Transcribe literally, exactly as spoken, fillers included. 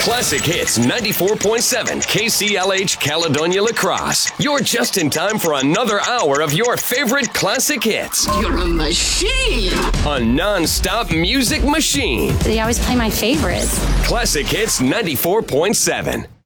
Classic Hits ninety-four point seven K C L H Caledonia Lacrosse. You're just in time for another hour of your favorite classic hits. You're a machine! A non-stop music machine. They always play my favorites. Classic Hits ninety-four point seven.